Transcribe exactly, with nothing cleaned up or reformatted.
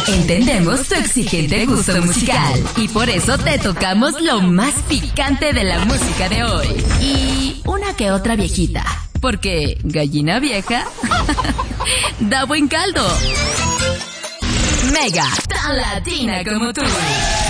Entendemos tu exigente gusto musical y por eso te tocamos lo más picante de la música de hoy. Y una que otra viejita, porque gallina vieja da buen caldo. Mega, tan latina como tú.